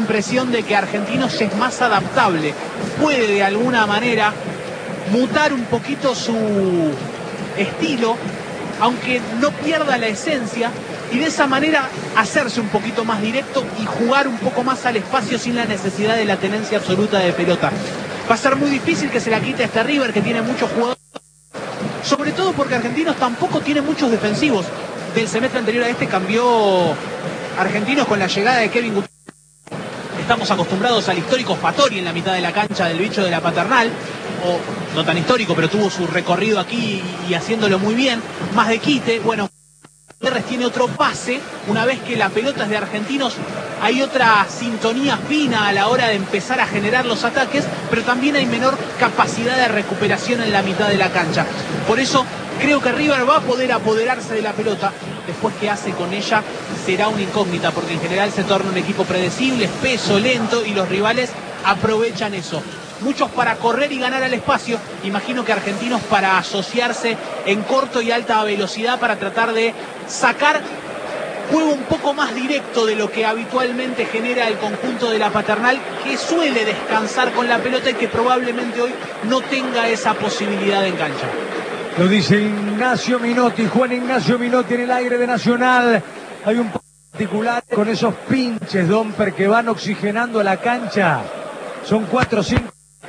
impresión de que Argentinos es más adaptable, puede de alguna manera mutar un poquito su estilo, aunque no pierda la esencia, y de esa manera hacerse un poquito más directo y jugar un poco más al espacio sin la necesidad de la tenencia absoluta de pelota. Va a ser muy difícil que se la quite a este River, que tiene muchos jugadores, sobre todo porque Argentinos tampoco tiene muchos defensivos. Del semestre anterior a este cambió Argentinos con la llegada de Kevin Gutiérrez. Estamos acostumbrados al histórico Fattori en la mitad de la cancha del bicho de la Paternal, o no tan histórico, pero tuvo su recorrido aquí y haciéndolo muy bien, más de quite. Bueno, Gutiérrez tiene otro pase, una vez que la pelota es de Argentinos, hay otra sintonía fina a la hora de empezar a generar los ataques, pero también hay menor capacidad de recuperación en la mitad de la cancha. Por eso creo que River va a poder apoderarse de la pelota. Después, qué hace con ella será una incógnita, porque en general se torna un equipo predecible, espeso, lento, y los rivales aprovechan eso. Muchos para correr y ganar al espacio, imagino que Argentinos para asociarse en corto y alta velocidad para tratar de sacar juego un poco más directo de lo que habitualmente genera el conjunto de la Paternal, que suele descansar con la pelota y que probablemente hoy no tenga esa posibilidad en cancha. Lo dice Ignacio Minotti, Juan Ignacio Minotti en el aire de Nacional. Hay un particular con esos pinches, Domper, que van oxigenando la cancha. Son 4 o 5.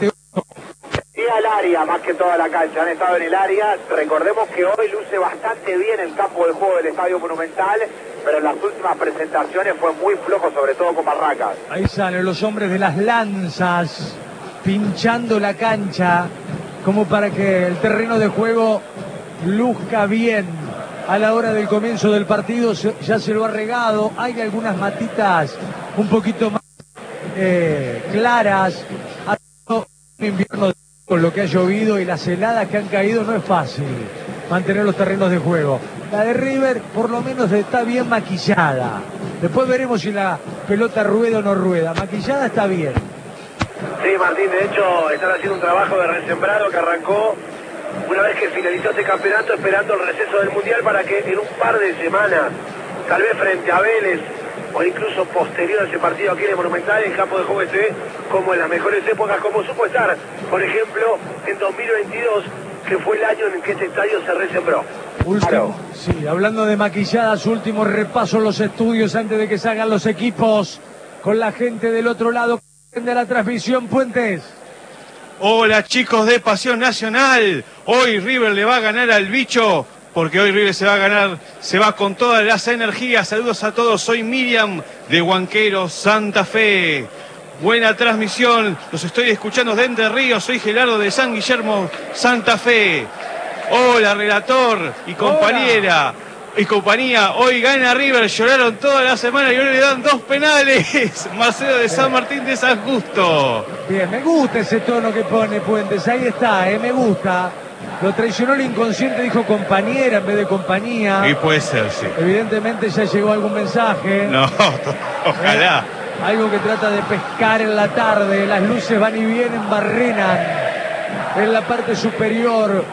Y al área, más que toda la cancha, han estado en el área. Recordemos que hoy luce bastante bien el campo de juego del Estadio Monumental, pero en las últimas presentaciones fue muy flojo, sobre todo con Barracas. Ahí salen los hombres de las lanzas, pinchando la cancha, como para que el terreno de juego luzca bien. A la hora del comienzo del partido ya se lo ha regado. Hay algunas matitas un poquito más claras. Ha sido un invierno con lo que ha llovido y las heladas que han caído, no es fácil mantener los terrenos de juego. La de River por lo menos está bien maquillada. Después veremos si la pelota rueda o no rueda. Maquillada está bien. Sí, Martín, de hecho están haciendo un trabajo de resembrado que arrancó una vez que finalizó este campeonato, esperando el receso del Mundial para que en un par de semanas, tal vez frente a Vélez o incluso posterior a ese partido aquí en el Monumental, el campo de juego esté como en las mejores épocas, como supo estar, por ejemplo, en 2022, que fue el año en que este estadio se resembró. Último, sí, hablando de maquilladas, último repaso en los estudios antes de que salgan los equipos con la gente del otro lado de la transmisión. Puentes. Hola chicos de Pasión Nacional, hoy River le va a ganar al bicho, porque hoy River se va con todas las energías. Saludos a todos, soy Miriam de Huanqueros, Santa Fe. Buena transmisión, los estoy escuchando de Entre Ríos, soy Gerardo de San Guillermo, Santa Fe. Hola relator y compañera. Hola. Y compañía, hoy gana River, lloraron toda la semana y hoy le dan 2 penales. Marcelo de San Martín de San Justo. Bien, me gusta ese tono que pone Puentes, ahí está, me gusta. Lo traicionó el inconsciente, dijo compañera en vez de compañía. Y puede ser, sí. Evidentemente ya llegó algún mensaje. No, ojalá. Algo que trata de pescar en la tarde, las luces van y vienen, barrenan en la parte superior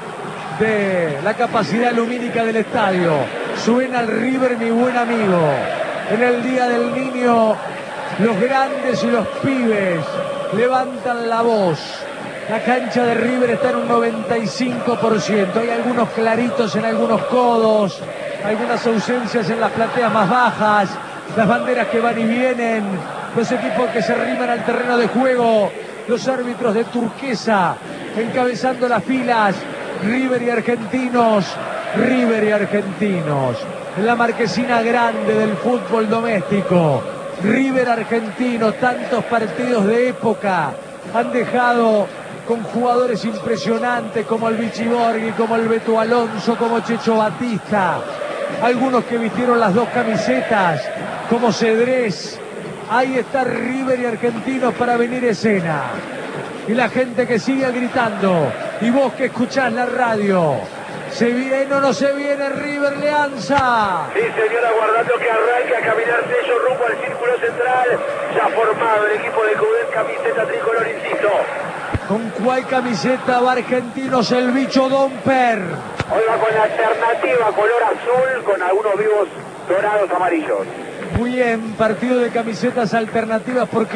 de la capacidad lumínica del estadio. Suena el River, mi buen amigo. En el Día del Niño, los grandes y los pibes levantan la voz. La cancha de River está en un 95%. Hay algunos claritos en algunos codos, algunas ausencias en las plateas más bajas, las banderas que van y vienen, los equipos que se arriman al terreno de juego, los árbitros de turquesa encabezando las filas. River y Argentinos, River y Argentinos, en la marquesina grande del fútbol doméstico. River Argentinos, tantos partidos de época han dejado con jugadores impresionantes como el Vichy Borghi, como el Beto Alonso, como Checho Batista, algunos que vistieron las 2 camisetas, como Cedrés. Ahí está River y Argentinos para venir escena. Y la gente que sigue gritando, y vos que escuchás la radio, ¿se viene o no se viene River Leanza? Sí, señor, aguardando que arranque a caminar sello rumbo al círculo central. Ya formado el equipo de Coudet, camiseta tricolor, insisto. ¿Con cuál camiseta va Argentinos el bicho Domper? Hoy va con la alternativa color azul, con algunos vivos dorados amarillos. Muy bien, partido de camisetas alternativas porque